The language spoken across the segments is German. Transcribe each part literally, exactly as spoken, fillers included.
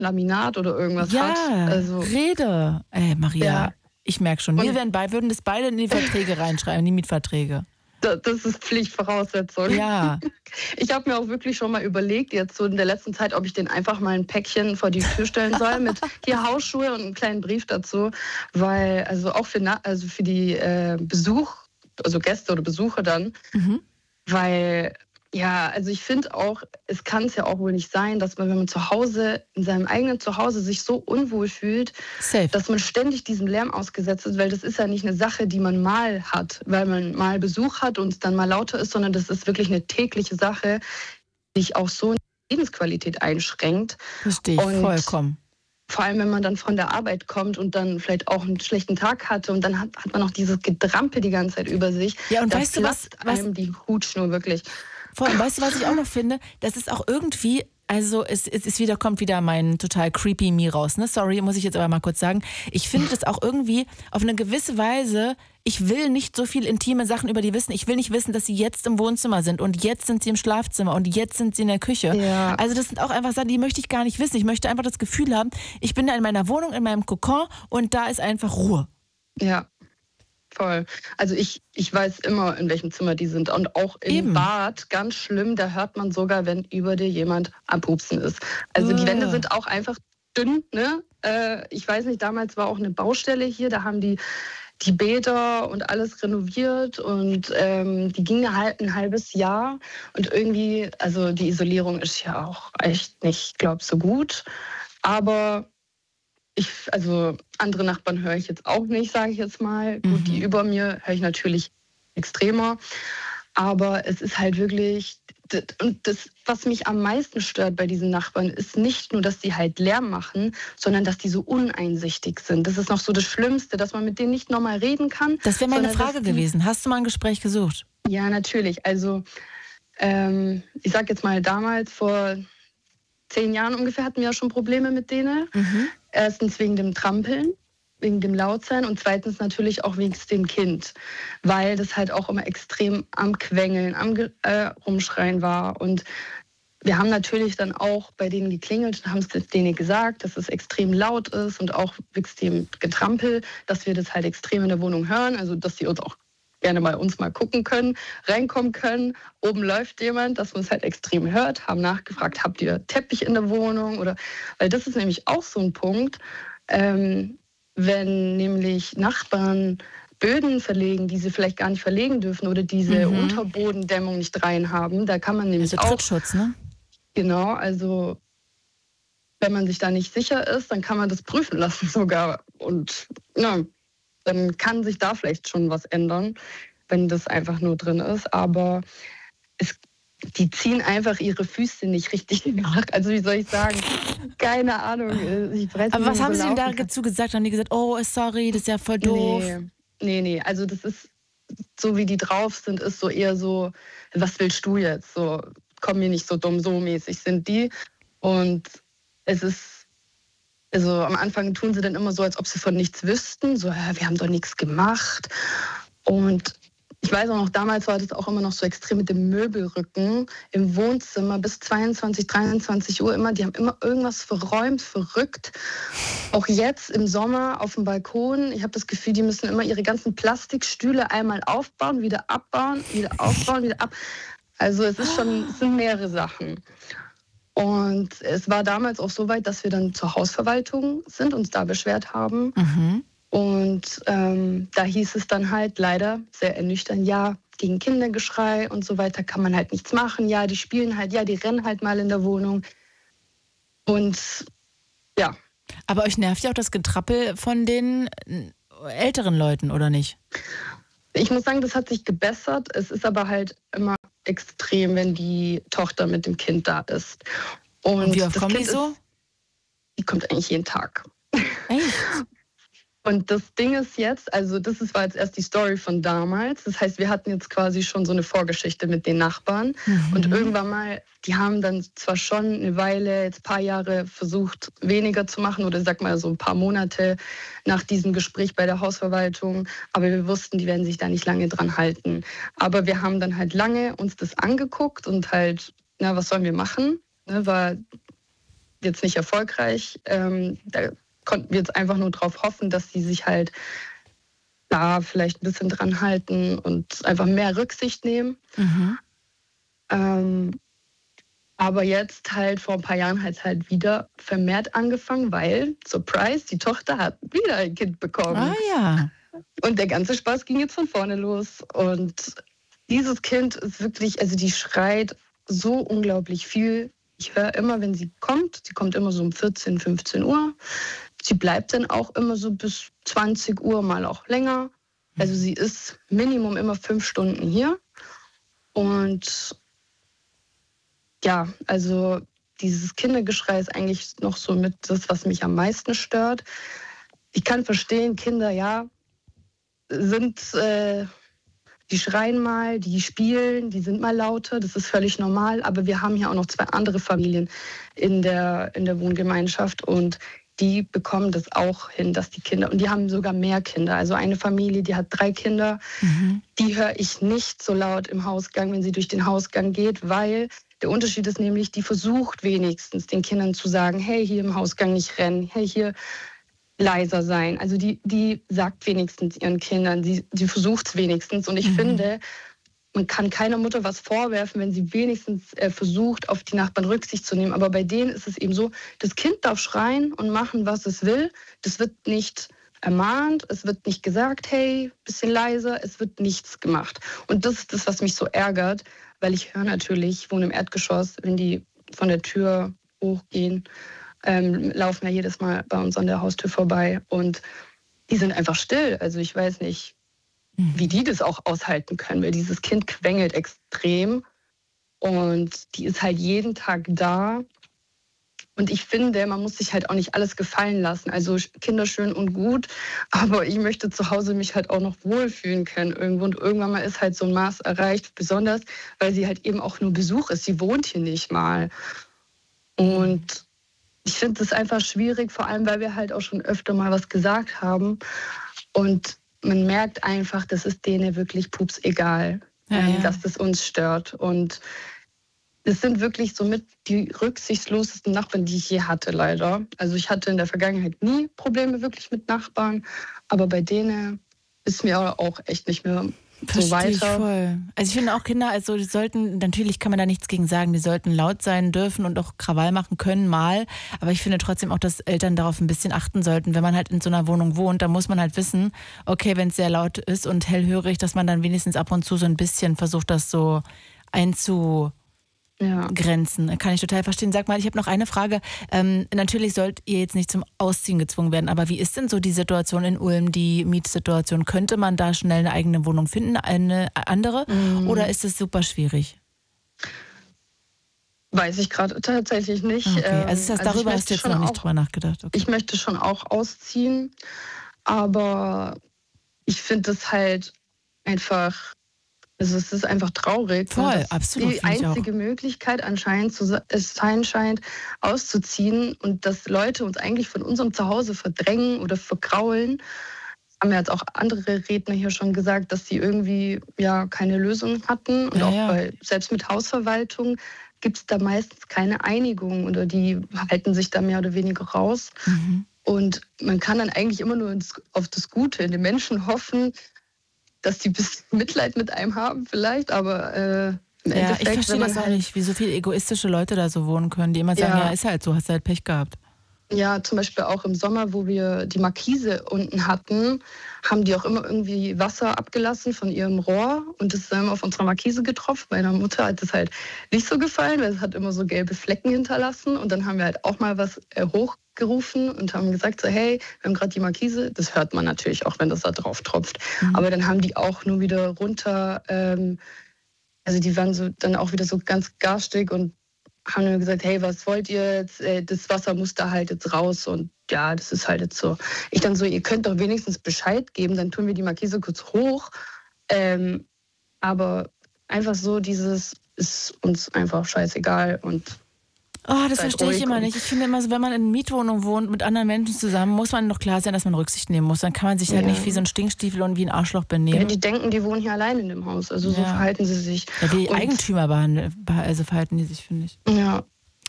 Laminat oder irgendwas ja, hat. Also, Rede. Ey, Maria, ja. Ich merke schon, wir werden bei, würden das beide in die Verträge reinschreiben, in die Mietverträge. Das ist Pflichtvoraussetzung. Ja. Ich habe mir auch wirklich schon mal überlegt, jetzt so in der letzten Zeit, ob ich den einfach mal ein Päckchen vor die Tür stellen soll mit hier Hausschuhe und einen kleinen Brief dazu. Weil, also auch für, also für die äh, Besuch, also Gäste oder Besucher dann, mhm. weil... Ja, also ich finde auch, es kann es ja auch wohl nicht sein, dass man, wenn man zu Hause, in seinem eigenen Zuhause sich so unwohl fühlt, Safe. Dass man ständig diesem Lärm ausgesetzt ist, weil das ist ja nicht eine Sache, die man mal hat, weil man mal Besuch hat und es dann mal lauter ist, sondern das ist wirklich eine tägliche Sache, die sich auch so in die Lebensqualität einschränkt. Verstehe ich vollkommen. Vor allem, wenn man dann von der Arbeit kommt und dann vielleicht auch einen schlechten Tag hatte und dann hat, hat man noch dieses Gedrampel die ganze Zeit über sich. Ja, und weißt du was? einem was? Die Hutschnur wirklich. Vor allem, weißt du, was ich auch noch finde? Das ist auch irgendwie, also es, es ist wieder, kommt wieder mein total creepy Me raus, ne? Sorry, muss ich jetzt aber mal kurz sagen. Ich finde das auch irgendwie auf eine gewisse Weise, ich will nicht so viel intime Sachen über die wissen. Ich will nicht wissen, dass sie jetzt im Wohnzimmer sind und jetzt sind sie im Schlafzimmer und jetzt sind sie in der Küche. Ja. Also das sind auch einfach Sachen, die möchte ich gar nicht wissen. Ich möchte einfach das Gefühl haben, ich bin da in meiner Wohnung, in meinem Kokon und da ist einfach Ruhe. Ja. Voll. Also ich, ich weiß immer, in welchem Zimmer die sind. Und auch im Eben. Bad, ganz schlimm, da hört man sogar, wenn über dir jemand am Pupsen ist. Also oh. die Wände sind auch einfach dünn. Ne? Äh, ich weiß nicht, damals war auch eine Baustelle hier, da haben die die Bäder und alles renoviert und ähm, die ging halt ein halbes Jahr. Und irgendwie, also die Isolierung ist ja auch echt nicht, glaube ich, so gut. Aber Ich, also andere Nachbarn höre ich jetzt auch nicht, sage ich jetzt mal. Mhm. Gut, die über mir höre ich natürlich extremer. Aber es ist halt wirklich, und das, was mich am meisten stört bei diesen Nachbarn, ist nicht nur, dass die halt Lärm machen, sondern dass die so uneinsichtig sind. Das ist noch so das Schlimmste, dass man mit denen nicht nochmal reden kann. Das wäre meine Frage gewesen. Hast du mal ein Gespräch gesucht? Ja, natürlich. Also ähm, ich sage jetzt mal, damals vor zehn Jahren ungefähr hatten wir ja schon Probleme mit denen. Mhm. Erstens wegen dem Trampeln, wegen dem Lautsein und zweitens natürlich auch wegen dem Kind, weil das halt auch immer extrem am Quengeln, am äh, Rumschreien war. Und wir haben natürlich dann auch bei denen geklingelt und haben es denen gesagt, dass es extrem laut ist und auch wegen dem Getrampel, dass wir das halt extrem in der Wohnung hören, also dass sie uns auch gerne mal uns mal gucken können, reinkommen können. Oben läuft jemand, dass man es halt extrem hört, haben nachgefragt, habt ihr Teppich in der Wohnung? Oder, weil das ist nämlich auch so ein Punkt, ähm, wenn nämlich Nachbarn Böden verlegen, die sie vielleicht gar nicht verlegen dürfen oder diese mhm. Unterbodendämmung nicht rein haben, da kann man nämlich also auch... Trittschutz, ne? Genau, also wenn man sich da nicht sicher ist, dann kann man das prüfen lassen sogar. Und ja, dann kann sich da vielleicht schon was ändern, wenn das einfach nur drin ist. Aber es, die ziehen einfach ihre Füße nicht richtig nach. Also wie soll ich sagen? Keine Ahnung. Ich weiß Aber nicht, was haben sie denn dazu gesagt? Haben die gesagt, oh, sorry, das ist ja voll doof? Nee, nee, nee. Also das ist, so wie die drauf sind, ist so eher so, was willst du jetzt? So, komm mir nicht so dumm, so mäßig sind die. Und es ist, also am Anfang tun sie dann immer so, als ob sie von nichts wüssten. So, ja, wir haben doch nichts gemacht. Und ich weiß auch noch, damals war das auch immer noch so extrem mit dem Möbelrücken im Wohnzimmer bis zweiundzwanzig, dreiundzwanzig Uhr immer. Die haben immer irgendwas verräumt, verrückt. Auch jetzt im Sommer auf dem Balkon. Ich habe das Gefühl, die müssen immer ihre ganzen Plastikstühle einmal aufbauen, wieder abbauen, wieder aufbauen, wieder ab. Also es ist schon, es sind mehrere Sachen. Und es war damals auch so weit, dass wir dann zur Hausverwaltung sind, uns da beschwert haben. Mhm. Und ähm, da hieß es dann halt leider sehr ernüchternd, ja, gegen Kindergeschrei und so weiter kann man halt nichts machen. Ja, die spielen halt, ja, die rennen halt mal in der Wohnung. Und ja. Aber euch nervt ja auch das Getrappel von den älteren Leuten, oder nicht? Ich muss sagen, das hat sich gebessert. Es ist aber halt immer extrem, wenn die Tochter mit dem Kind da ist. Und, Und wie oft kommt die so? Ist, die kommt eigentlich jeden Tag. Echt? Und das Ding ist jetzt, also das ist, war jetzt erst die Story von damals. Das heißt, wir hatten jetzt quasi schon so eine Vorgeschichte mit den Nachbarn. Mhm. Und irgendwann mal, die haben dann zwar schon eine Weile, jetzt ein paar Jahre versucht, weniger zu machen oder sag mal so ein paar Monate nach diesem Gespräch bei der Hausverwaltung. Aber wir wussten, die werden sich da nicht lange dran halten. Aber wir haben dann halt lange uns das angeguckt und halt, na, was sollen wir machen? Ne, weil jetzt nicht erfolgreich. Ähm, da konnten wir jetzt einfach nur darauf hoffen, dass sie sich halt da vielleicht ein bisschen dran halten und einfach mehr Rücksicht nehmen. Mhm. Ähm, aber jetzt halt vor ein paar Jahren hat es halt wieder vermehrt angefangen, weil, Surprise, die Tochter hat wieder ein Kind bekommen. Ah ja. Und der ganze Spaß ging jetzt von vorne los. Und dieses Kind ist wirklich, also die schreit so unglaublich viel. Ich höre immer, wenn sie kommt, sie kommt immer so um vierzehn, fünfzehn Uhr. Sie bleibt dann auch immer so bis zwanzig Uhr, mal auch länger. Also sie ist Minimum immer fünf Stunden hier. Und ja, also dieses Kindergeschrei ist eigentlich noch so mit das, was mich am meisten stört. Ich kann verstehen, Kinder, ja, sind, äh, die schreien mal, die spielen, die sind mal lauter, das ist völlig normal. Aber wir haben hier auch noch zwei andere Familien in der, in der Wohngemeinschaft und die bekommen das auch hin, dass die Kinder, und die haben sogar mehr Kinder. Also eine Familie, die hat drei Kinder, mhm. die höre ich nicht so laut im Hausgang, wenn sie durch den Hausgang geht, weil der Unterschied ist nämlich, die versucht wenigstens den Kindern zu sagen, hey, hier im Hausgang nicht rennen, hey, hier leiser sein. Also die, die sagt wenigstens ihren Kindern, sie, sie versucht es wenigstens. Und ich mhm. finde, man kann keiner Mutter was vorwerfen, wenn sie wenigstens äh, versucht, auf die Nachbarn Rücksicht zu nehmen. Aber bei denen ist es eben so, das Kind darf schreien und machen, was es will. Das wird nicht ermahnt, es wird nicht gesagt, hey, bisschen leiser, es wird nichts gemacht. Und das ist das, was mich so ärgert, weil ich höre natürlich, ich wohne im Erdgeschoss, wenn die von der Tür hochgehen, ähm, laufen ja jedes Mal bei uns an der Haustür vorbei und die sind einfach still. Also ich weiß nicht, wie die das auch aushalten können, weil dieses Kind quengelt extrem und die ist halt jeden Tag da. Und ich finde, man muss sich halt auch nicht alles gefallen lassen. Also Kinder schön und gut, aber ich möchte zu Hause mich halt auch noch wohlfühlen können irgendwo. Und irgendwann mal ist halt so ein Maß erreicht, besonders, weil sie halt eben auch nur Besuch ist. Sie wohnt hier nicht mal. Und ich finde es einfach schwierig, vor allem, weil wir halt auch schon öfter mal was gesagt haben. Und man merkt einfach, das ist denen wirklich pups egal, ja, ja. dass das uns stört. Und es sind wirklich somit die rücksichtslosesten Nachbarn, die ich je hatte, leider. Also ich hatte in der Vergangenheit nie Probleme wirklich mit Nachbarn, aber bei denen ist mir auch echt nicht mehr Verstehe so weiter. Ich voll. Also ich finde auch Kinder, also die sollten, natürlich kann man da nichts gegen sagen, die sollten laut sein dürfen und auch Krawall machen können mal, aber ich finde trotzdem auch, dass Eltern darauf ein bisschen achten sollten, wenn man halt in so einer Wohnung wohnt, dann muss man halt wissen, okay, wenn es sehr laut ist und hellhörig, dass man dann wenigstens ab und zu so ein bisschen versucht, das so einzu Ja. Grenzen. Kann ich total verstehen. Sag mal, ich habe noch eine Frage. Ähm, natürlich sollt ihr jetzt nicht zum Ausziehen gezwungen werden, aber wie ist denn so die Situation in Ulm, die Mietsituation? Könnte man da schnell eine eigene Wohnung finden, eine andere? Mm. Oder ist es super schwierig? Weiß ich gerade tatsächlich nicht. Okay. Also, ist das, also darüber hast du jetzt noch nicht auch, drüber nachgedacht? Okay. Ich möchte schon auch ausziehen, aber ich finde es halt einfach... Also es ist einfach traurig. Voll, ne, absolut. Die einzige Möglichkeit anscheinend zu, es sein scheint, auszuziehen und dass Leute uns eigentlich von unserem Zuhause verdrängen oder vergraulen. Haben ja jetzt auch andere Redner hier schon gesagt, dass sie irgendwie ja keine Lösung hatten. Und ja, auch ja. bei, selbst mit Hausverwaltung gibt es da meistens keine Einigung oder die halten sich da mehr oder weniger raus. Mhm. Und man kann dann eigentlich immer nur auf das Gute in den Menschen hoffen, dass die ein bisschen Mitleid mit einem haben vielleicht, aber äh, im ja, Endeffekt... ich verstehe das auch halt, nicht, wie so viele egoistische Leute da so wohnen können, die immer sagen, ja, ja ist halt so, hast halt Pech gehabt. Ja, zum Beispiel auch im Sommer, wo wir die Markise unten hatten, haben die auch immer irgendwie Wasser abgelassen von ihrem Rohr und das ist dann immer auf unserer Markise getroffen. Meiner Mutter hat das halt nicht so gefallen, weil es hat immer so gelbe Flecken hinterlassen und dann haben wir halt auch mal was äh, hochgerufen und haben gesagt so, hey, wir haben gerade die Markise, das hört man natürlich auch, wenn das da drauf tropft, mhm. aber dann haben die auch nur wieder runter, ähm, also die waren so dann auch wieder so ganz garstig und haben dann gesagt, hey, was wollt ihr jetzt? Das Wasser muss da halt jetzt raus und ja, das ist halt jetzt so. Ich dann so, ihr könnt doch wenigstens Bescheid geben, dann tun wir die Markise kurz hoch. Ähm, aber einfach so dieses ist uns einfach scheißegal und oh, das verstehe ich immer nicht. Ich finde immer so, wenn man in einer Mietwohnung wohnt mit anderen Menschen zusammen, muss man doch klar sein, dass man Rücksicht nehmen muss. Dann kann man sich halt ja. nicht wie so ein Stinkstiefel und wie ein Arschloch benehmen. Ja, die denken, die wohnen hier allein in dem Haus. Also so ja. verhalten sie sich. Ja, wie und Eigentümer behandeln, also verhalten die sich, finde ich. Ja.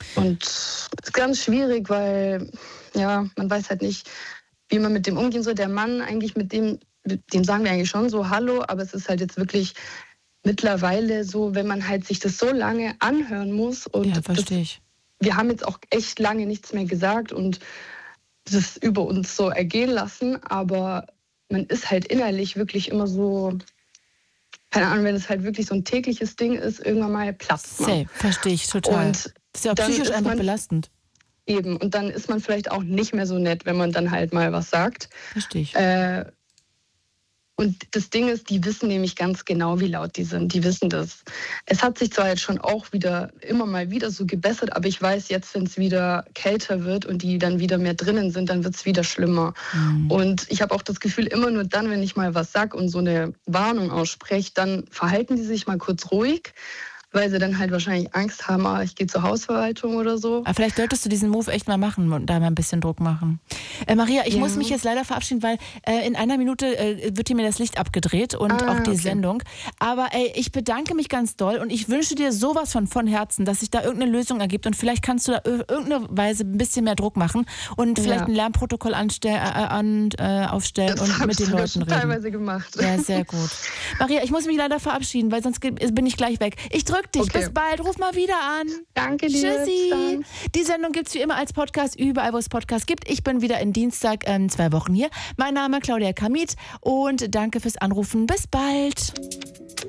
Und es ist ganz schwierig, weil ja, man weiß halt nicht, wie man mit dem umgehen soll. Der Mann eigentlich mit dem, mit dem sagen wir eigentlich schon so Hallo, aber es ist halt jetzt wirklich mittlerweile so, wenn man halt sich das so lange anhören muss. Und ja, verstehe ich. Das, wir haben jetzt auch echt lange nichts mehr gesagt und das über uns so ergehen lassen, aber man ist halt innerlich wirklich immer so, keine Ahnung, wenn es halt wirklich so ein tägliches Ding ist, irgendwann mal platzt man. Safe, verstehe ich total. Und das ist ja auch psychisch einfach man, belastend. Eben, und dann ist man vielleicht auch nicht mehr so nett, wenn man dann halt mal was sagt. Verstehe ich. Äh, Und das Ding ist, die wissen nämlich ganz genau, wie laut die sind. Die wissen das. Es hat sich zwar jetzt schon auch wieder immer mal wieder so gebessert, aber ich weiß jetzt, wenn es wieder kälter wird und die dann wieder mehr drinnen sind, dann wird es wieder schlimmer. Mhm. Und ich habe auch das Gefühl, immer nur dann, wenn ich mal was sage und so eine Warnung ausspreche, dann verhalten die sich mal kurz ruhig, weil sie dann halt wahrscheinlich Angst haben, ah, ich gehe zur Hausverwaltung oder so. Aber vielleicht solltest du diesen Move echt mal machen und da mal ein bisschen Druck machen. Äh, Maria, ich ja. muss mich jetzt leider verabschieden, weil äh, in einer Minute äh, wird hier mir das Licht abgedreht und ah, auch die okay. Sendung. Aber ey, ich bedanke mich ganz doll und ich wünsche dir sowas von von Herzen, dass sich da irgendeine Lösung ergibt und vielleicht kannst du da irgendeine Weise ein bisschen mehr Druck machen und vielleicht ja. ein Lernprotokoll anstell, äh, an, äh, aufstellen das und mit den Leuten schon reden. Teilweise gemacht. Ja, sehr gut. Maria, ich muss mich leider verabschieden, weil sonst bin ich gleich weg. Ich drücke dich. Okay. Bis bald. Ruf mal wieder an. Danke dir. Tschüssi. Die Sendung gibt es wie immer als Podcast überall, wo es Podcasts gibt. Ich bin wieder in Dienstag in zwei Wochen hier. Mein Name ist Claudia Kamit und danke fürs Anrufen. Bis bald.